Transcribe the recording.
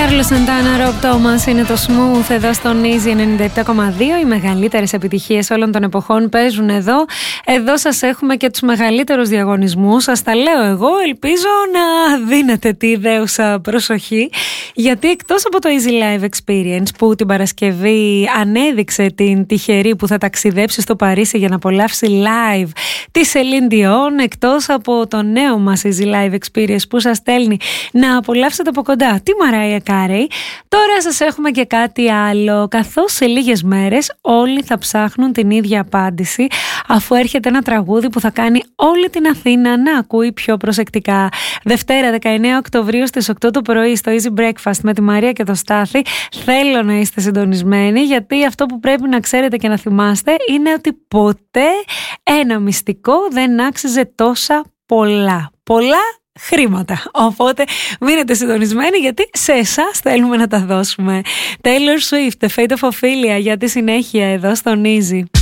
Κάρλος Σαντάνα, Ρομπ Τόμας είναι το Smooth εδώ στον Easy 97,2. Οι μεγαλύτερες επιτυχίες όλων των εποχών παίζουν εδώ. Εδώ σας έχουμε και τους μεγαλύτερους διαγωνισμούς. Σας τα λέω εγώ, ελπίζω να δίνετε τη ιδέουσα προσοχή, γιατί εκτός από το Easy Live Experience που την Παρασκευή ανέδειξε την τυχερή που θα ταξιδέψει στο Παρίσι για να απολαύσει live τη Celine Dion, εκτός από το νέο μας Easy Live Experience που σας στέλνει να απολαύσετε από κοντά τη Mariah Carey, τώρα σας έχουμε και κάτι άλλο, καθώς σε λίγες μέρες όλοι θα ψάχνουν την ίδια απάντηση, αφού έρχεται ένα τραγούδι που θα κάνει όλη την Αθήνα να ακούει πιο προσεκτικά. Δευτέρα 19 Οκτωβρίου στις 8 το πρωί στο Easy Breakfast με τη Μαρία και το Στάθη. Θέλω να είστε συντονισμένοι, γιατί αυτό που πρέπει να ξέρετε και να θυμάστε είναι ότι ποτέ ένα μυστικό δεν άξιζε τόσα πολλά χρήματα. Οπότε μείνετε συντονισμένοι, γιατί σε εσάς θέλουμε να τα δώσουμε. Taylor Swift, The Fate of Ophelia, για τη συνέχεια εδώ στον Easy.